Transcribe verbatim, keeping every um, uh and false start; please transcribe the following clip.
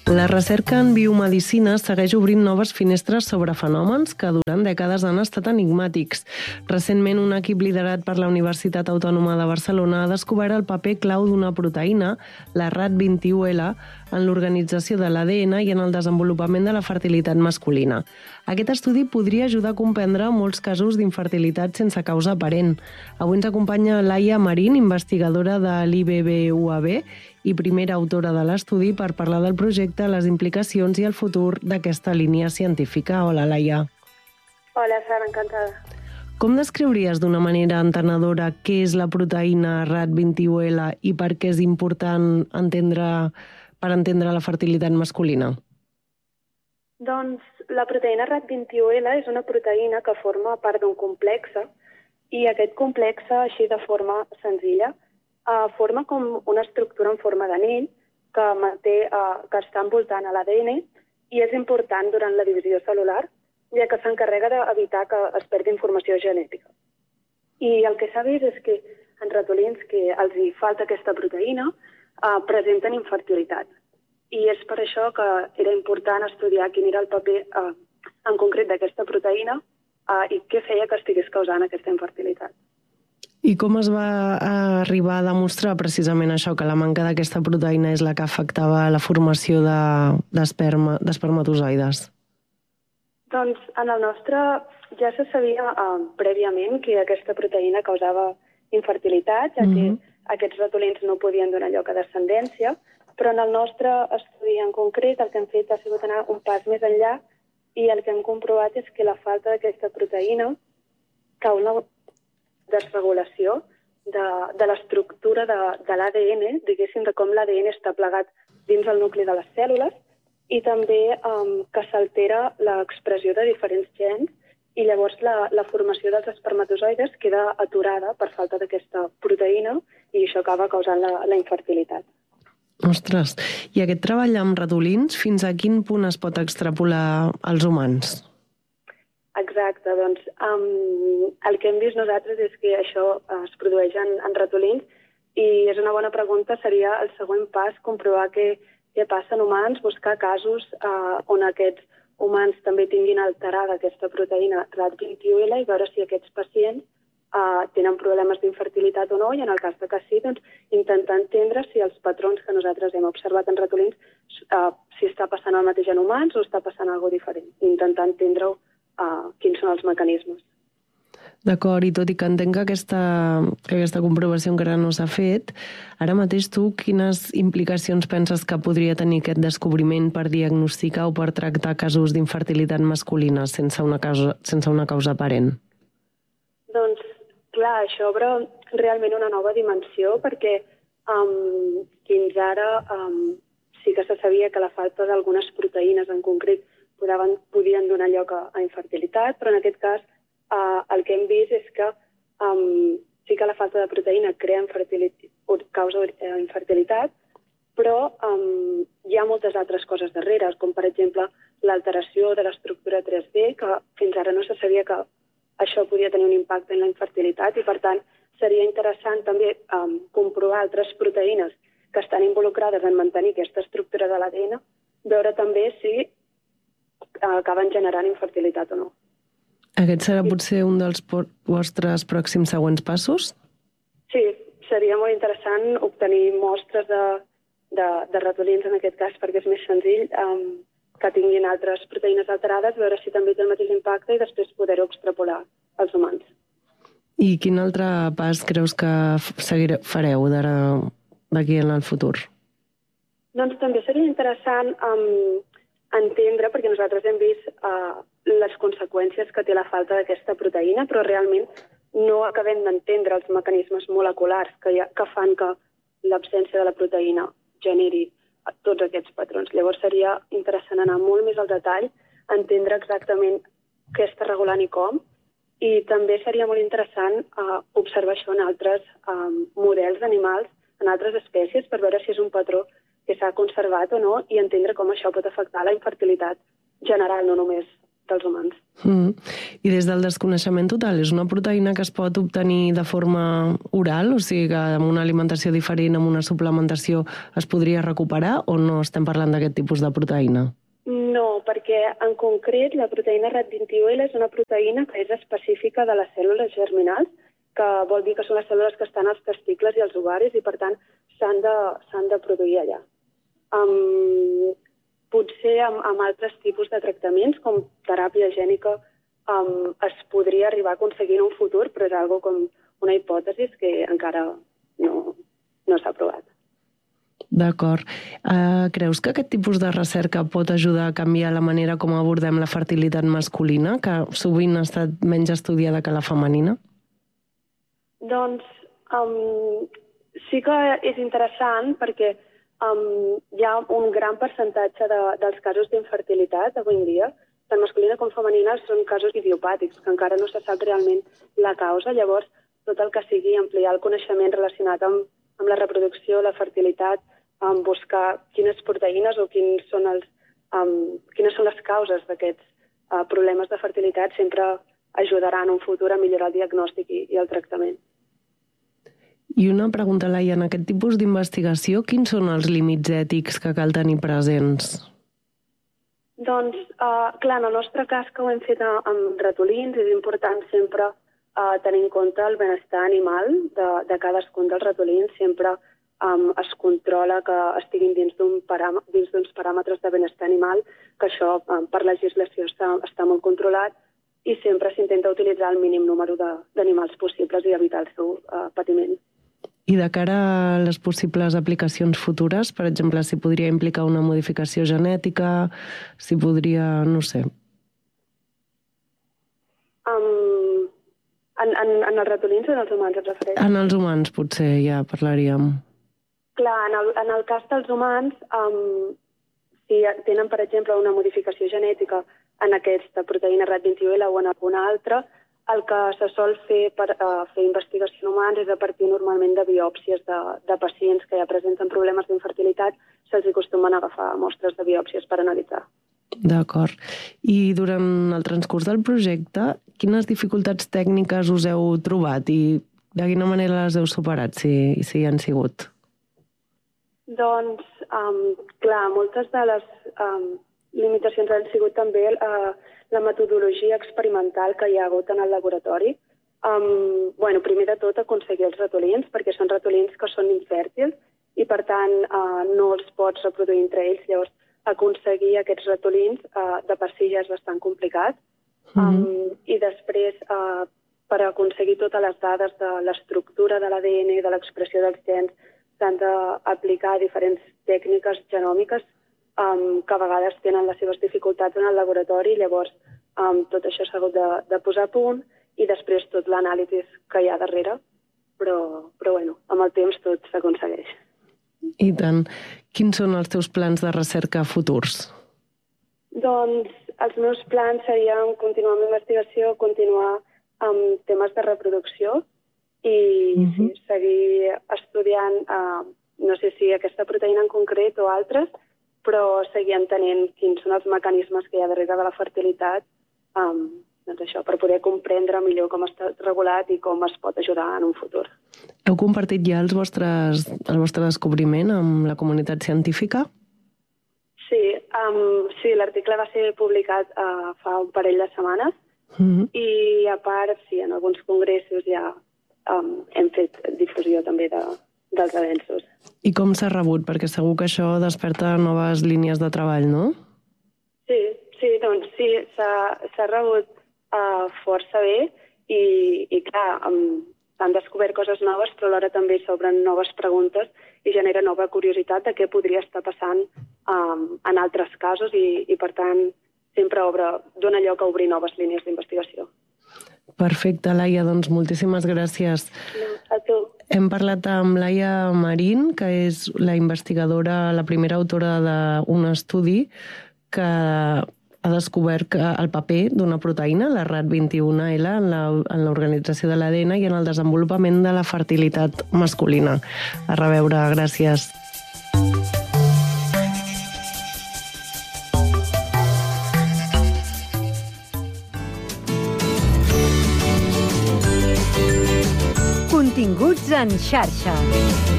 La recerca en biomedicina segueix obrint noves finestres sobre fenòmens que durant dècades han estat enigmàtics. Recentment, un equip liderat per la Universitat Autònoma de Barcelona ha descobert el paper clau d'una proteïna, la R A D vint u L, en l'organització de l'A D N i en el desenvolupament de la fertilitat masculina. Aquest estudi podria ajudar a comprendre molts casos d'infertilitat sense causa aparent. Avui ens acompanya Laia Marín, investigadora de l'I B B U A B i primera autora de l'estudi, per parlar del projecte, les implicacions i el futur d'aquesta línia científica. Hola, Laia. Hola, Sara, encantada. Com descriuries d'una manera entenedora què és la proteïna R A D vint u L i per què és important entendre, per entendre la fertilitat masculina? Doncs la proteïna R A D vint u L és una proteïna que forma part d'un complex i aquest complex, així de forma senzilla, Uh, forma com una estructura en forma d'anell que, manté, uh, que està envoltant a l'A D N i és important durant la divisió celular, ja que s'encarrega d'evitar que es perdi informació genètica. I el que s'ha vist és que en ratolins que els hi falta aquesta proteïna uh, presenten infertilitat. I és per això que era important estudiar quin era el paper uh, en concret d'aquesta proteïna uh, i què feia que estigués causant aquesta infertilitat. I com es va arribar a demostrar precisament això, que la manca d'aquesta proteïna és la que afectava la formació d'espermatozoides? Doncs en el nostre ja se sabia eh, prèviament que aquesta proteïna causava infertilitat, ja que uh-huh. aquests ratolins no podien donar lloc a descendència, però en el nostre estudi en concret el que hem fet ha sigut anar un pas més enllà i el que hem comprovat és que la falta d'aquesta proteïna causa una desregulació de, de l'estructura de, de l'A D N, diguéssim, de com l'A D N està plegat dins el nucli de les cèl·lules i també um, que s'altera l'expressió de diferents gens i llavors la, la formació dels espermatozoides queda aturada per falta d'aquesta proteïna i això acaba causant la, la infertilitat. Ostres, i aquest treball amb ratolins, fins a quin punt es pot extrapolar als humans? Exacte, doncs um, el que hem vist nosaltres és que això es produeix en, en ratolins i és una bona pregunta, seria el següent pas comprovar què, què passa en humans, buscar casos uh, on aquests humans també tinguin alterada aquesta proteïna R A D vint u L i veure si aquests pacients uh, tenen problemes d'infertilitat o no i en el cas de que sí, doncs, intentar entendre si els patrons que nosaltres hem observat en ratolins uh, si està passant el mateix en humans o està passant alguna cosa diferent, intentar entendre-ho Uh, quins són els mecanismes. D'acord, i tot i que entenc que aquesta, que aquesta comprovació encara no s'ha fet, ara mateix tu quines implicacions penses que podria tenir aquest descobriment per diagnosticar o per tractar casos d'infertilitat masculina sense una causa, sense una causa aparent? Doncs, clar, això obre realment una nova dimensió perquè um, fins ara um, sí que se sabia que la falta d'algunes proteïnes en concret Podien, podien donar lloc a, a infertilitat, però en aquest cas eh, el que hem vist és que um, sí que la falta de proteïna crea infertilitat, causa eh, infertilitat, però um, hi ha moltes altres coses darrere, com per exemple l'alteració de l'estructura tres D, que fins ara no se sabia que això podia tenir un impacte en la infertilitat i per tant seria interessant també um, comprovar altres proteïnes que estan involucrades en mantenir aquesta estructura de l'A D N, veure també si acaben generant infertilitat o no. Aquest serà potser un dels vostres pròxims següents passos? Sí, seria molt interessant obtenir mostres de, de, de ratolins en aquest cas, perquè és més senzill um, que tinguin altres proteïnes alterades, veure si també té el mateix impacte i després poder-ho extrapolar als humans. I quin altre pas creus que seguire, fareu d'aquí en el futur? Doncs també seria interessant um, entendre, perquè nosaltres hem vist uh, les conseqüències que té la falta d'aquesta proteïna, però realment no acabem d'entendre els mecanismes moleculars que, ha, que fan que l'absència de la proteïna generi tots aquests patrons. Llavors seria interessant anar molt més al detall, entendre exactament què està regulant i com, i també seria molt interessant uh, observar això en altres um, models d'animals, en altres espècies, per veure si és un patró que s'ha conservat o no i entendre com això pot afectar la infertilitat general, no només dels humans. Mm. I des del desconeixement total, és una proteïna que es pot obtenir de forma oral? O sigui que amb una alimentació diferent, amb una suplementació, es podria recuperar o no estem parlant d'aquest tipus de proteïna? No, perquè en concret la proteïna R A D vint i u L és una proteïna que és específica de les cèl·lules germinals, que vol dir que són les cèl·lules que estan als testicles i als ovaris i, per tant, s'han de, s'han de produir allà. Um, potser amb, amb altres tipus de tractaments, com teràpia gènica, um, es podria arribar a aconseguir en un futur, però és algo com una hipòtesi que encara no, no s'ha provat. D'acord. Uh, creus que aquest tipus de recerca pot ajudar a canviar la manera com abordem la fertilitat masculina, que sovint ha estat menys estudiada que la femenina? Doncs um, sí que és interessant perquè um, hi ha un gran percentatge de, dels casos d'infertilitat avui en dia, tant masculina com femenina, són casos idiopàtics, que encara no se sap realment la causa. Llavors, tot el que sigui ampliar el coneixement relacionat amb, amb la reproducció, la fertilitat, um, buscar quines proteïnes o quins són els, um, quines són les causes d'aquests uh, problemes de fertilitat sempre ajudarà en un futur a millorar el diagnòstic i, i el tractament. I una pregunta, Laia, en aquest tipus d'investigació, quins són els límits ètics que cal tenir presents? Doncs, uh, clar, en el nostre cas, que ho hem fet amb ratolins, és important sempre uh, tenir en compte el benestar animal de, de cadascun dels ratolins. Sempre um, es controla que estiguin dins d'un paràm- dins d'uns paràmetres de benestar animal, que això um, per legislació està, està molt controlat, i sempre s'intenta utilitzar el mínim número de, d'animals possibles i evitar el seu uh, patiment. I de cara a les possibles aplicacions futures, per exemple, si podria implicar una modificació genètica, si podria, no sé... Um, en, en, en els ratolins o en els humans et refereix? En els humans, potser, ja parlaríem. Clar, en el, en el cas dels humans, um, si tenen, per exemple, una modificació genètica en aquesta proteïna R A D vint i u L o en alguna altra, el que se sol fer per uh, fer investigació en humans és a partir normalment de biòpsies de, de pacients que ja presenten problemes d'infertilitat, se'ls acostumen a agafar mostres de biòpsies per analitzar. D'acord. I durant el transcurs del projecte, quines dificultats tècniques us heu trobat i de quina manera les heu superat, si, si hi han sigut? Doncs, um, clar, moltes de les um, limitacions han sigut també uh, la metodologia experimental que hi ha hagut en el laboratori. Um, bueno, primer de tot, aconseguir els ratolins, perquè són ratolins que són infèrtils i, per tant, uh, no els pots reproduir entre ells. Llavors, aconseguir aquests ratolins uh, de per si ja és bastant complicat. Um, mm-hmm. I després, uh, per aconseguir totes les dades de l'estructura de l'A D N, de l'expressió dels gens, s'han d'aplicar diferents tècniques genòmiques Um, que a vegades tenen les seves dificultats en el laboratori, llavors um, tot això s'ha hagut de, de posar a punt i després tot l'anàlisi que hi ha darrere, però, però bueno, amb el temps tot s'aconsegueix. I tant. Quins són els teus plans de recerca futurs? Doncs els meus plans serien continuar amb investigació, continuar amb temes de reproducció i mm-hmm. sí, seguir estudiant, uh, no sé si aquesta proteïna en concret o altres, però seguir entenent quins són els mecanismes que hi ha darrere de la fertilitat, um, doncs això, per poder comprendre millor com està regulat i com es pot ajudar en un futur. Heu compartit ja els vostres, el vostre descobriment amb la comunitat científica? Sí, um, sí, l'article va ser publicat uh, fa un parell de setmanes mm-hmm. i a part, sí, en alguns congressos ja um, hem fet difusió també de, dels avenços. I com s'ha rebut? Perquè segur que això desperta noves línies de treball, no? Sí, sí, doncs sí, s'ha rebut uh, força bé i, i clar, um, s'han descobert coses noves, però alhora també s'obren noves preguntes i genera nova curiositat de què podria estar passant um, en altres casos i, i per tant, sempre obre, dona lloc a obrir noves línies d'investigació. Perfecte, Laia, doncs moltíssimes gràcies. No, a tu. Hem parlat amb Laia Marín, que és la investigadora, la primera autora d'un estudi que ha descobert el paper d'una proteïna, la R A D vint i u L, en l'organització de l'A D N i en el desenvolupament de la fertilitat masculina. A reveure, gràcies. Sants en xarxa.